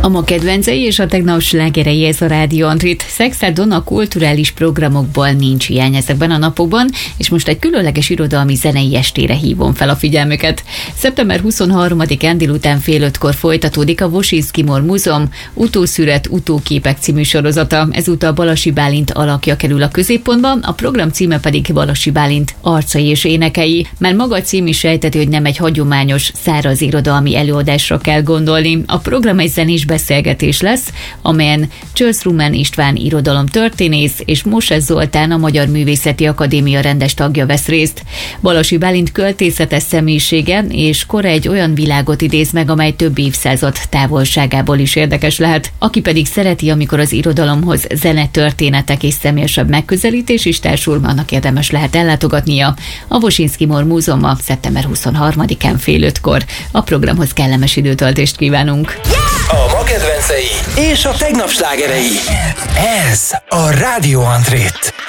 A ma kedvencei és a tegnap slágerei, ez a Rádió Andrit. Szexádon a kulturális programokból nincs hiány ezekben a napokban, és most egy különleges irodalmi zenei estére hívom fel a figyelmüket. Szeptember 23-án délután fél 5-kor folytatódik a Woszyński Mor Múzeum Utószület, utóképek című sorozata. Ezúttal Balassi Bálint alakja kerül a középpontba, a program címe pedig Balassi Bálint arcai és énekei. Már maga a cím is sejteti, hogy nem egy hagyományos, száraz irodalmi előadásra kell gondolni. A program egy zenés beszélgetés lesz, amelyen Csörsz Rumán István irodalomtörténész és Moses Zoltán, a Magyar Művészeti Akadémia rendes tagja vesz részt. Balassi Bálint költészetes személyisége és kora egy olyan világot idéz meg, amely több évszázad távolságából is érdekes lehet. Aki pedig szereti, amikor az irodalomhoz zenetörténetek és személyesebb megközelítés is társul, annak érdemes lehet ellátogatnia a Woszyński Mor Múzeumban szeptember 23-án fél 5-kor. A programhoz kellemes időtöltést kívánunk! A ma kedvencei és a tegnap slágerei. Ez a Rádió Andrit.